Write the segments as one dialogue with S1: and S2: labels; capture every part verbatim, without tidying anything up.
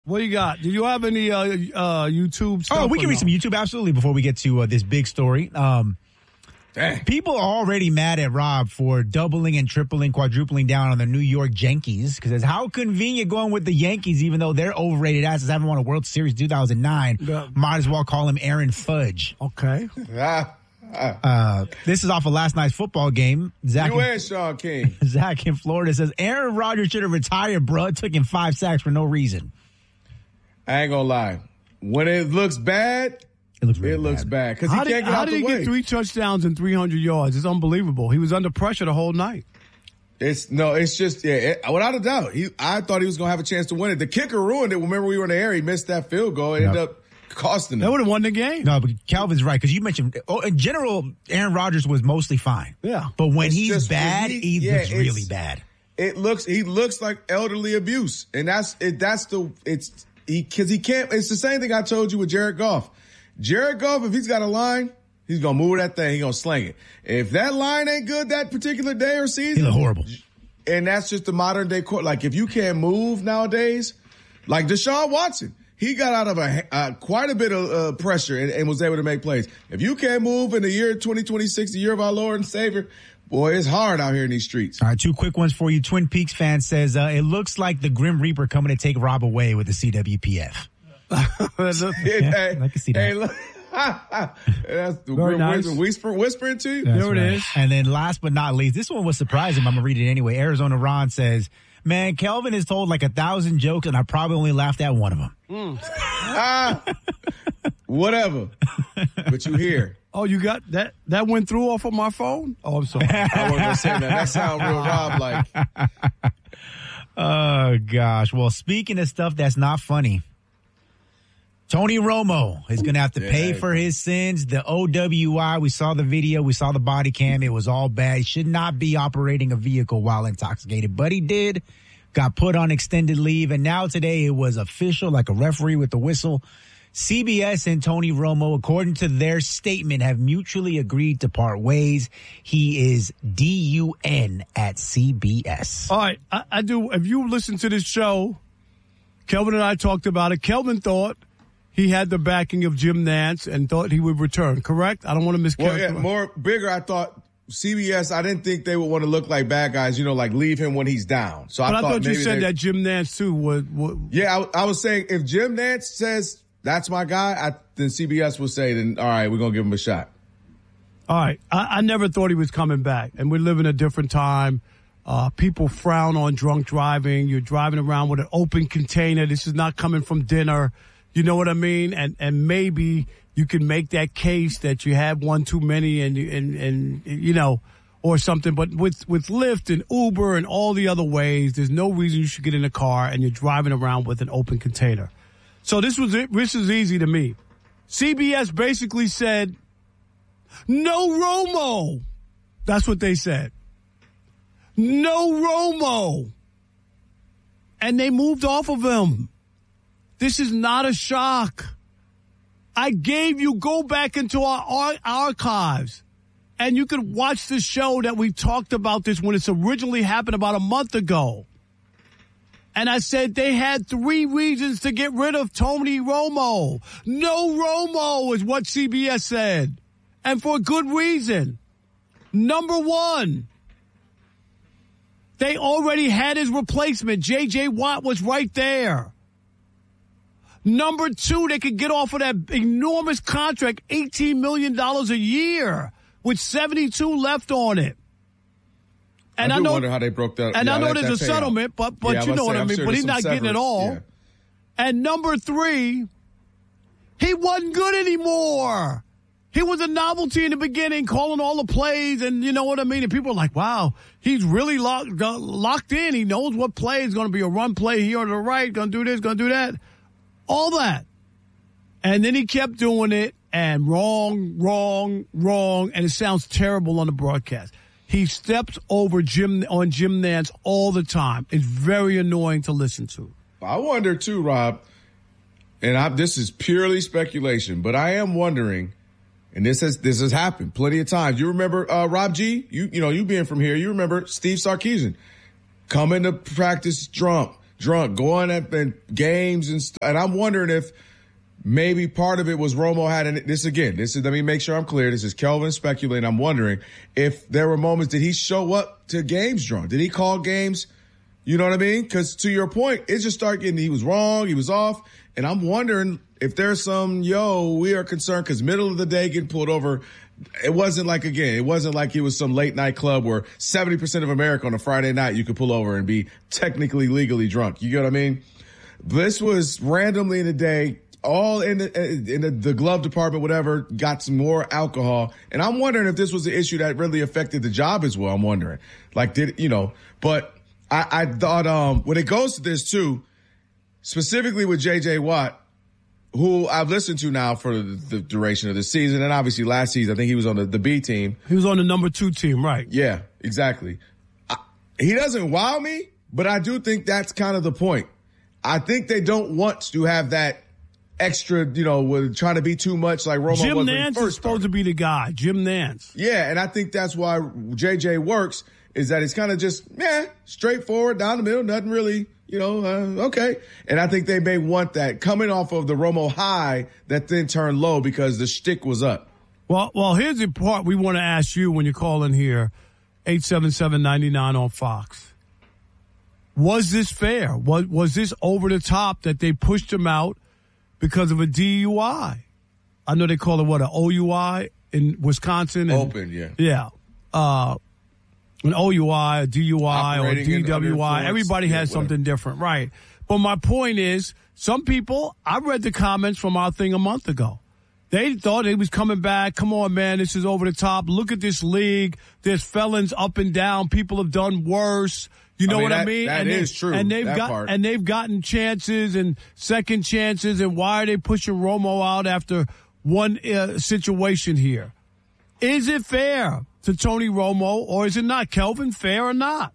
S1: What you got? Do you have any uh, uh, YouTube stuff?
S2: Oh, we can read
S1: no?
S2: some YouTube, absolutely, before we get to uh, this big story. Um,
S3: Dang.
S2: People are already mad at Rob for doubling and tripling, quadrupling down on the New York Yankees because it's how convenient going with the Yankees, even though they're overrated asses, haven't won a World Series two thousand nine. Yeah. Might as well call him Aaron Fudge.
S1: Okay.
S3: Ah, ah.
S2: Uh, this is off of last night's football game. Zach
S3: You
S2: in,
S3: and Sean King.
S2: Zach in Florida says, Aaron Rodgers should have retired, bro. It took him five sacks for no reason.
S3: I ain't gonna lie. When it looks bad,
S2: it looks, really
S3: it looks bad because he
S1: how
S3: can't
S1: did,
S3: get
S1: how
S3: out
S1: did
S3: the
S1: he
S3: way.
S1: get three touchdowns and three hundred yards? It's unbelievable. He was under pressure the whole night.
S3: It's no, it's just yeah, it, without a doubt. He, I thought he was gonna have a chance to win it. The kicker ruined it. Remember, we were in the air. He missed that field goal. It
S2: Yep.
S3: ended up costing
S1: They
S3: him.
S1: would have won the game.
S2: No, but Calvin's right because you mentioned, oh, in general, Aaron Rodgers was mostly fine.
S1: Yeah.
S2: But when
S3: It's
S2: he's
S3: just when
S2: bad,
S3: he-
S2: he
S3: yeah,
S2: looks
S3: it's-
S2: really bad.
S3: It looks he looks like elderly abuse, and that's it. That's the it's he because he can't. It's the same thing I told you with Jared Goff. Jared Goff, if he's got a line, he's gonna move that thing. He's gonna sling it. If that line ain't good that particular day or season,
S2: He look horrible.
S3: And that's just the modern day court. Like if you can't move nowadays, like Deshaun Watson, he got out of a uh, quite a bit of uh, pressure and, and was able to make plays. If you can't move in the year twenty twenty-six, the year of our Lord and Savior, boy, it's hard out here in these streets.
S2: All right, two quick ones for you. Twin Peaks fan says, uh, it looks like the Grim Reaper coming to take Rob away with the C W P F.
S1: yeah,
S2: I can see that.
S3: Hey, look, that's the
S1: Very
S3: Grim
S1: nice.
S3: Whisper, whisper, whispering to you.
S2: That's
S1: There it
S2: right.
S1: is.
S2: And then last but not least, this one was surprising. I'm going to read it anyway. Arizona Ron says, man, Kelvin has told like a thousand jokes and I probably only laughed at one of them.
S1: Mm.
S3: Ah, whatever. But you hear.
S1: Oh, you got that? That went through off of my phone? Oh, I'm sorry.
S3: I wasn't going to say that. That sounds real Rob like.
S2: Oh, gosh. Well, speaking of stuff that's not funny, Tony Romo is going to have to
S3: Yeah.
S2: pay for his sins. The O W I, we saw the video, we saw the body cam. It was all bad. He should not be operating a vehicle while intoxicated, but he did. Got put on extended leave, and now today it was official, like a referee with the whistle. C B S and Tony Romo, according to their statement, have mutually agreed to part ways. He is D U N at C B S.
S1: All right, I, I do. If you listen to this show, Kelvin and I talked about it. Kelvin thought he had the backing of Jim Nantz and thought he would return, correct? I don't want to mischaracterize.
S3: Well, yeah, more bigger, I thought C B S, I didn't think they would want to look like bad guys, you know, like leave him when he's down. So
S1: but
S3: I
S1: I
S3: thought,
S1: thought you
S3: maybe
S1: said
S3: they,
S1: that Jim Nantz, too, would. would
S3: Yeah, I, I was saying if Jim Nantz says that's my guy, I, then C B S will say, then, all right, we're going to give him a shot.
S1: All right. I, I never thought he was coming back. And we live in a different time. Uh, people frown on drunk driving. You're driving around with an open container. This is not coming from dinner. You know what I mean? And and maybe you can make that case that you had one too many and, and, and you know, or something. But with, with Lyft and Uber and all the other ways, there's no reason you should get in a car and you're driving around with an open container. So this was it. This is easy to me. C B S basically said, no Romo. That's what they said. No Romo. And they moved off of him. This is not a shock. I gave you, go back into our, our archives, and you could watch the show that we talked about this when it's originally happened about a month ago. And I said they had three reasons to get rid of Tony Romo. No Romo is what C B S said. And for good reason. Number one, they already had his replacement. J J. Watt was right there. Number two, they could get off of that enormous contract, eighteen million dollars a year, with seventy-two left on it. And
S3: I,
S1: I,
S3: do
S1: know,
S3: wonder how they broke that.
S1: and
S3: yeah,
S1: I know
S3: that,
S1: there's
S3: that
S1: a
S3: payout.
S1: settlement, but but
S3: Yeah,
S1: you know
S3: say,
S1: what I
S3: I'm
S1: mean.
S3: sure
S1: But
S3: there's
S1: he's not
S3: some
S1: getting it
S3: severance.
S1: all.
S3: Yeah.
S1: And number three, he wasn't good anymore. He was a novelty in the beginning, calling all the plays, and you know what I mean? And people are like, wow, he's really locked, uh, locked in. He knows what play is going to be a run play here on the right, going to do this, going to do that. All that. And then he kept doing it, and wrong, wrong, wrong, and it sounds terrible on the broadcast. He steps over Jim on Jim Nantz all the time. It's very annoying to listen to.
S3: I wonder too, Rob, and I, this is purely speculation, but I am wondering, and this has this has happened plenty of times. You remember uh, Rob G? You you know you being from here, you remember Steve Sarkisian coming to practice drunk, drunk, going up in games and stuff. And I'm wondering if maybe part of it was Romo had an, this again. This is let me make sure I'm clear. This is Kelvin speculating. I'm wondering if there were moments did he show up to games drunk? Did he call games? You know what I mean? Because to your point, it just started getting he was wrong, he was off, and I'm wondering if there's some yo we are concerned because middle of the day getting pulled over. It wasn't like, again, it wasn't like it was some late night club where seventy percent of America on a Friday night you could pull over and be technically legally drunk. You get what I mean? This was randomly in the day, all in the, in the, the glove department, whatever, got some more alcohol. And I'm wondering if this was an issue that really affected the job as well. I'm wondering. Like, did, you know, but I, I thought, um, when it goes to this too, specifically with J J Watt, who I've listened to now for the, the duration of the season, and obviously last season, I think he was on the, the B team.
S1: He was on the number two team, right?
S3: Yeah, exactly. I, he doesn't wow me, but I do think that's kind of the point. I think they don't want to have that extra, you know, with trying to be too much like Romo
S1: Jim
S3: was
S1: Nance
S3: when he first
S1: is supposed
S3: started.
S1: to be the guy, Jim Nance.
S3: Yeah, and I think that's why J J works, is that it's kind of just, yeah, straightforward, down the middle, nothing really, you know, uh, okay. And I think they may want that coming off of the Romo high that then turned low because the shtick was up.
S1: Well, well, here's the part we want to ask you when you call in here, eight seven seven, nine nine on Fox. Was this fair? Was, was this over the top that they pushed him out because of a D U I? I know they call it, what, an O U I in Wisconsin? And,
S3: Open, yeah.
S1: Yeah. Uh, an O U I, a D U I,
S3: Operating
S1: or D W I. Everybody
S3: yeah,
S1: has
S3: whatever.
S1: something different, right? But my point is, some people, I read the comments from our thing a month ago. They thought he was coming back. Come on, man, this is over the top. Look at this league. There's felons up and down. People have done worse. You know
S3: I mean,
S1: what
S3: that,
S1: I mean?
S3: That
S1: and
S3: is
S1: they,
S3: true.
S1: And they've
S3: that
S1: got
S3: part.
S1: and they've gotten chances and second chances. And why are they pushing Romo out after one uh, situation here? Is it fair to Tony Romo, or is it not? Kelvin, fair or not?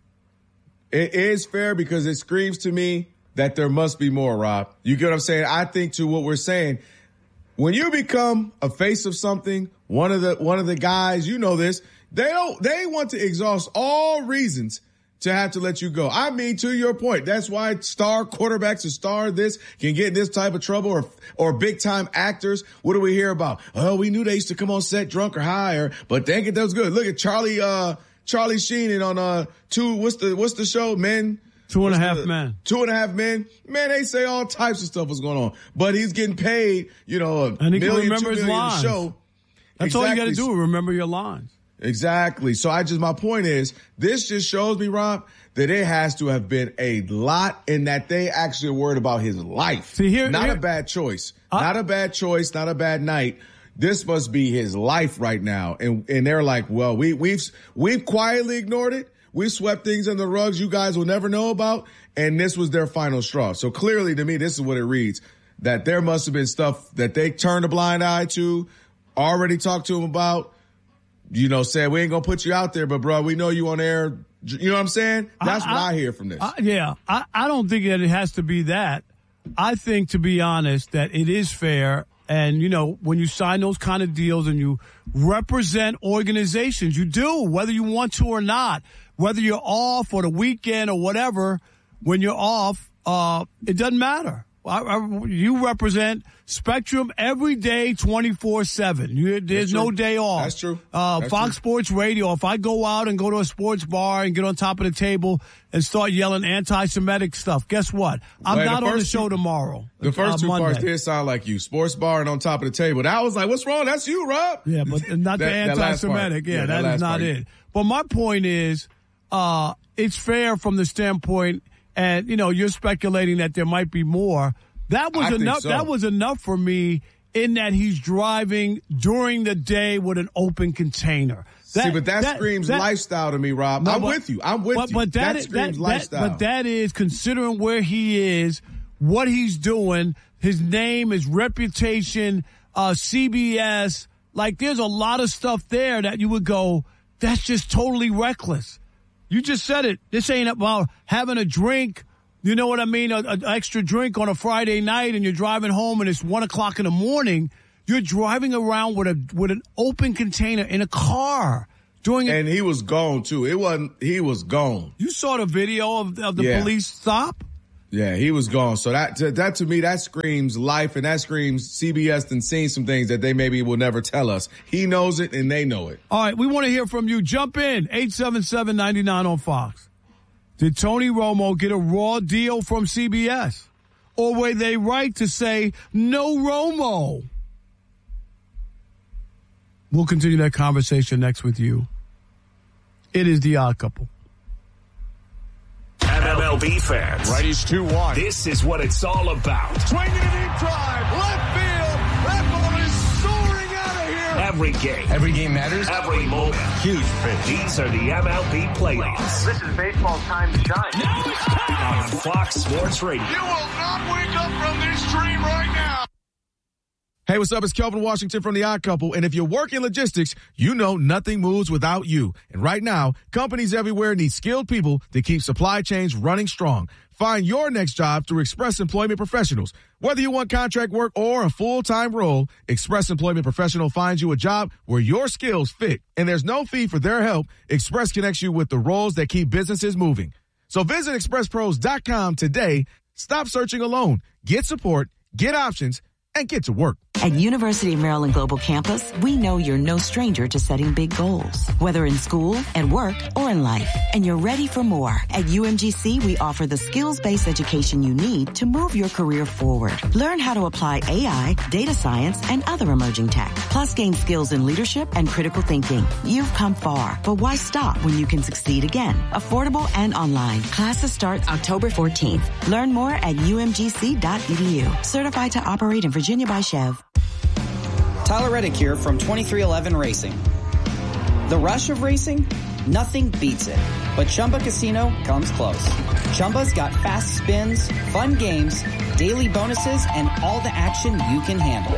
S3: It is fair because it screams to me that there must be more, Rob. You get what I'm saying? I think to what we're saying, when you become a face of something, one of the one of the guys, you know this, they don't they want to exhaust all reasons to have to let you go. I mean, to your point, that's why star quarterbacks or star this can get in this type of trouble, or or big time actors. What do we hear about? Oh, we knew they used to come on set drunk or high, or, but dang it, that was good. Look at Charlie uh Charlie Sheen on uh two what's the what's the show? Men.
S1: Two and a
S3: What's
S1: half
S3: the-
S1: men.
S3: Two and a half men. Man, they say all types of stuff was going on, but he's getting paid, you know, a
S1: And he can
S3: million,
S1: remember
S3: two
S1: his
S3: million a
S1: lines.
S3: show.
S1: That's all you got to
S3: Exactly.
S1: do, remember your lines.
S3: Exactly. So I just, my point is, this just shows me, Rob, that it has to have been a lot in that they actually are worried about his life.
S1: See, here-
S3: not
S1: here-
S3: a bad choice.
S1: I-
S3: not a bad choice. Not a bad night. This must be his life right now. And, and they're like, well, we, we've, we've quietly ignored it. We swept things under the rugs you guys will never know about. And this was their final straw. So clearly to me, this is what it reads, that there must have been stuff that they turned a blind eye to, already talked to him about, you know, said, we ain't going to put you out there, but bro, we know you on air. You know what I'm saying? That's
S1: I-
S3: what
S1: I-
S3: I hear from this.
S1: I, yeah, I, I don't think that it has to be that. I think, to be honest, that it is fair. And, you know, when you sign those kind of deals and you represent organizations, you do, whether you want to or not, whether you're off or the weekend or whatever, when you're off, uh, it doesn't matter. I, I, you represent Spectrum every day, twenty-four seven. You, there's
S3: That's
S1: no
S3: true.
S1: day off.
S3: That's true.
S1: Uh,
S3: That's
S1: Fox
S3: true.
S1: Sports Radio, if I go out and go to a sports bar and get on top of the table and start yelling anti-Semitic stuff, guess what? I'm
S3: Wait, the
S1: not on the
S3: first
S1: show
S3: two-
S1: tomorrow.
S3: The first
S1: uh,
S3: two
S1: Monday.
S3: parts did sound like you. Sports bar and on top of the table. That was like, what's wrong? That's you, Rob.
S1: Yeah, but not the
S3: That- that last part.
S1: anti-Semitic. Yeah,
S3: Yeah, that
S1: that is
S3: last
S1: not
S3: part.
S1: it. But my point is, uh, it's fair from the standpoint, and, you know, you're speculating that there might be more. That was
S3: I think
S1: enough.
S3: so.
S1: That was enough for me in that he's driving during the day with an open container.
S3: See, but that, screams
S1: that-
S3: lifestyle to me, Rob.
S1: No,
S3: I'm
S1: but-
S3: with you. I'm with
S1: but,
S3: you.
S1: But that,
S3: that
S1: is-
S3: screams
S1: that,
S3: lifestyle.
S1: That, but that is, considering where he is, what he's doing, his name, his reputation, uh, C B S, like there's a lot of stuff there that you would go, that's just totally reckless. You just said it. This ain't about having a drink. You know what I mean? An extra drink on a Friday night and you're driving home and it's one o'clock in the morning. You're driving around with a, with an open container in a car doing it.
S3: And he was gone too. It wasn't, he was gone.
S1: You saw the video of, of the
S3: Yeah.
S1: police stop?
S3: Yeah, he was gone. So that, to, that to me, that screams life, and that screams C B S and seen some things that they maybe will never tell us. He knows it, and they know it.
S1: All right, we want to hear from you. Jump in, eight seven seven, nine nine on Fox. Did Tony Romo get a raw deal from C B S? Or were they right to say, no Romo? We'll continue that conversation next with you. It is The Odd Couple.
S4: M L B fans,
S5: righties two one.
S4: This is what it's all about.
S5: Swinging a deep drive, left field. That ball is soaring out of here.
S4: Every game.
S5: Every game matters.
S4: Every moment.
S5: Huge pitch.
S4: These are the M L B playoffs.
S6: This is baseball's time to shine.
S4: Now it's time on Fox Sports Radio.
S5: You will not wake up from this dream right now.
S3: Hey, what's up? It's Kelvin Washington from The Odd Couple. And if you work in logistics, you know nothing moves without you. And right now, companies everywhere need skilled people to keep supply chains running strong. Find your next job through Express Employment Professionals. Whether you want contract work or a full-time role, Express Employment Professional finds you a job where your skills fit. And there's no fee for their help. Express connects you with the roles that keep businesses moving. So visit express pros dot com today. Stop searching alone. Get support, get options, and get to work.
S7: At University of Maryland Global Campus, we know you're no stranger to setting big goals, whether in school, at work, or in life. And you're ready for more. At U M G C, we offer the skills-based education you need to move your career forward. Learn how to apply A I, data science, and other emerging tech. Plus, gain skills in leadership and critical thinking. You've come far, but why stop when you can succeed again? Affordable and online. Classes start October fourteenth. Learn more at U M G C dot E D U. Certified to operate in Virginia by Chev.
S8: Tyler Reddick here from twenty-three eleven Racing. The rush of racing? Nothing beats it. But Chumba Casino comes close. Chumba's got fast spins, fun games, daily bonuses, and all the action you can handle.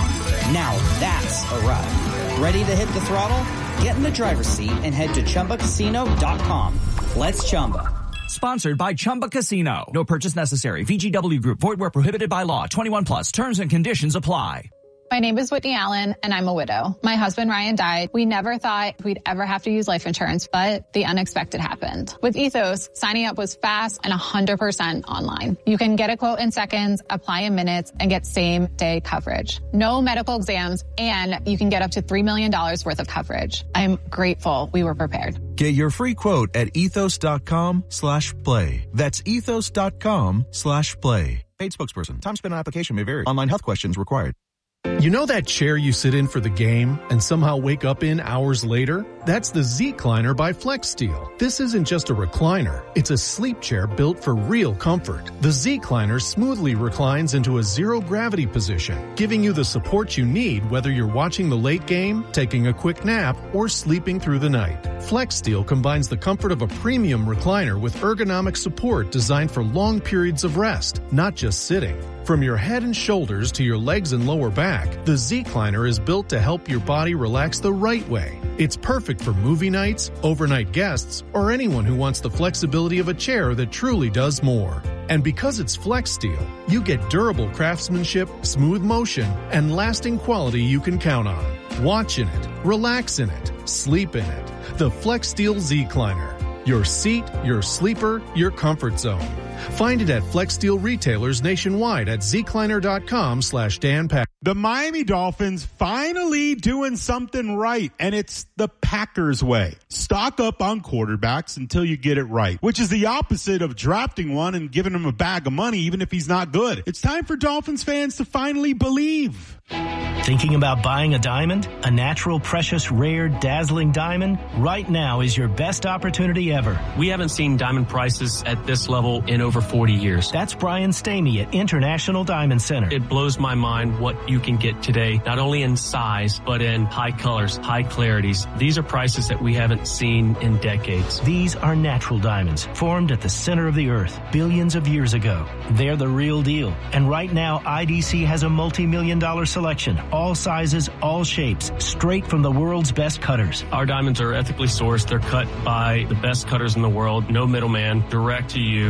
S8: Now that's a ride. Ready to hit the throttle? Get in the driver's seat and head to Chumba Casino dot com. Let's Chumba.
S9: Sponsored by Chumba Casino. No purchase necessary. V G W Group. Void where prohibited by law. twenty-one plus. Terms and conditions apply.
S10: My name is Whitney Allen, and I'm a widow. My husband, Ryan, died. We never thought we'd ever have to use life insurance, but the unexpected happened. With Ethos, signing up was fast and one hundred percent online. You can get a quote in seconds, apply in minutes, and get same-day coverage. No medical exams, and you can get up to three million dollars worth of coverage. I'm grateful we were prepared.
S11: Get your free quote at ethos.com slash play. That's ethos.com slash play. Paid spokesperson. Time spent on application may vary. Online health questions required.
S12: You know that chair you sit in for the game and somehow wake up in hours later? That's the Z-Cliner by FlexSteel. This isn't just a recliner. It's a sleep chair built for real comfort. The Z-Cliner smoothly reclines into a zero-gravity position, giving you the support you need whether you're watching the late game, taking a quick nap, or sleeping through the night. FlexSteel combines the comfort of a premium recliner with ergonomic support designed for long periods of rest, not just sitting. From your head and shoulders to your legs and lower back, the Z-Cliner is built to help your body relax the right way. It's perfect for movie nights, overnight guests, or anyone who wants the flexibility of a chair that truly does more. And because it's FlexSteel, you get durable craftsmanship, smooth motion, and lasting quality you can count on. Watch in it, relax in it, sleep in it. The FlexSteel Z-Cliner. Your seat, your sleeper, your comfort zone. Find it at FlexSteel retailers nationwide at zcliner.com slash Dan Pack.
S13: The Miami Dolphins finally doing something right, and it's the Packers way. Stock up on quarterbacks until you get it right, which is the opposite of drafting one and giving him a bag of money even if he's not good. It's time for Dolphins fans to finally believe.
S14: Thinking about buying a diamond? A natural, precious, rare, dazzling diamond? Right now is your best opportunity ever.
S15: We haven't seen diamond prices at this level in over forty years.
S14: That's Brian Stamey at International Diamond Center.
S15: It blows my mind what you can get today, not only in size, but in high colors, high clarities. These are prices that we haven't seen in decades.
S14: These are natural diamonds, formed at the center of the earth billions of years ago. They're the real deal. And right now, I D C has a multi-million dollar selection. All sizes, all shapes, straight from the world's best cutters.
S15: Our diamonds are ethically sourced. They're cut by the best cutters in the world. No middleman, direct to you at the best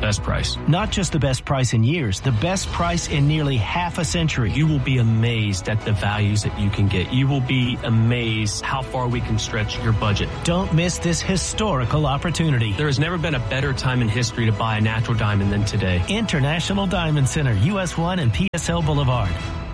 S15: best price.
S14: Not just the best price in years, the best price in nearly half a century.
S15: You will be amazed at the values that you can get. You will be amazed how far we can stretch your budget.
S14: Don't miss this historical opportunity.
S15: There has never been a better time in history to buy a natural diamond than today.
S14: International Diamond Center, U S one and P S L Boulevard.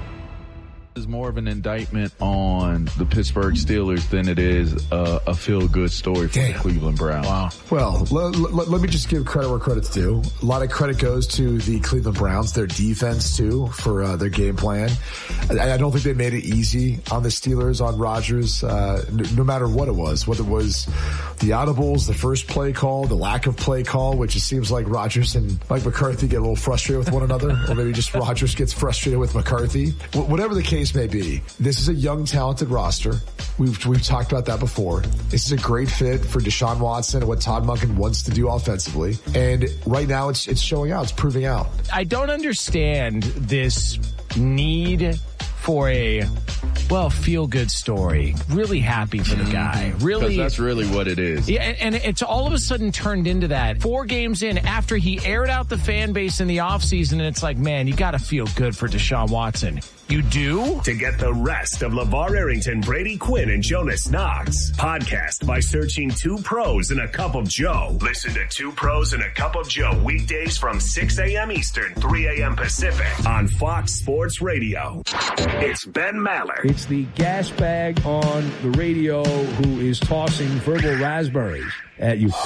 S6: Is more of an indictment on the Pittsburgh Steelers than it is uh, a feel-good story for Damn. the Cleveland Browns. Wow.
S16: Well, l- l- let me just give credit where credit's due. A lot of credit goes to the Cleveland Browns, their defense too, for uh, their game plan. I-, I don't think they made it easy on the Steelers, on Rodgers, uh, n- no matter what it was, whether it was the audibles, the first play call, the lack of play call, which it seems like Rodgers and Mike McCarthy get a little frustrated with one another, or maybe just Rodgers gets frustrated with McCarthy. W- whatever the case may be, this is a young, talented roster. We've we've talked about that before. This is a great fit for Deshaun Watson and what Todd Monken wants to do offensively. And right now, it's it's showing out. It's proving out.
S17: I don't understand this need for a, well, feel-good story. Really happy for the guy. Really,
S6: that's really what it is.
S17: Yeah, and, and it's all of a sudden turned into that. Four games in, after he aired out the fan base in the offseason, and it's like, man, you got to feel good for Deshaun Watson. You do?
S4: To get the rest of LeVar Arrington, Brady Quinn, and Jonas Knox, podcast by searching Two Pros and a Cup of Joe. Listen to Two Pros and a Cup of Joe weekdays from six a.m. Eastern, three a.m. Pacific on Fox Sports Radio. It's Ben Maller.
S18: It's the gas bag on the radio who is tossing verbal raspberries at you.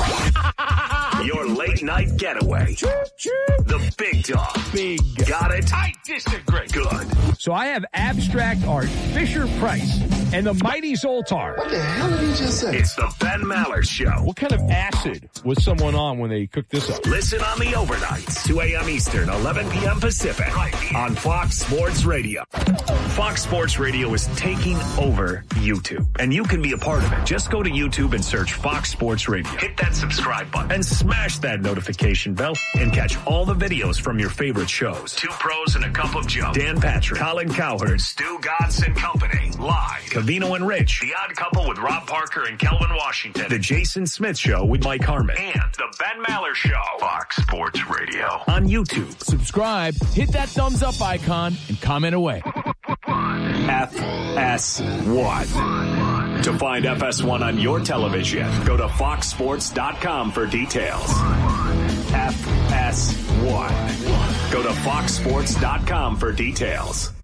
S4: Your late night getaway. The big dog.
S18: Big.
S4: Got it?
S18: I disagree.
S4: Good.
S18: So I have abstract art, Fisher Price, and the mighty Zoltar.
S4: What the hell did he just say? It's the Ben Maller Show.
S18: What kind of acid was someone on when they cooked this up?
S4: Listen on the overnights, two a.m. Eastern, eleven p.m. Pacific, right on Fox Sports Radio. Fox Sports Radio is taking over YouTube, and you can be a part of it. Just go to YouTube and search Fox Sports Radio. Hit that subscribe button and smash that notification bell and catch all the videos from your favorite shows. Two Pros and a Cup of Joe. Dan Patrick, Colin Cowherd, Stu Gatz and Company. Live. Cavino and Rich. The Odd Couple with Rob Parker and Kelvin Washington. The Jason Smith Show with Mike Harmon. And the Ben Maller Show. Fox Sports Radio. On YouTube.
S18: Subscribe, hit that thumbs up icon, and comment away.
S4: F S one. To find F S one on your television, go to fox sports dot com for details. F S one. Go to fox sports dot com for details.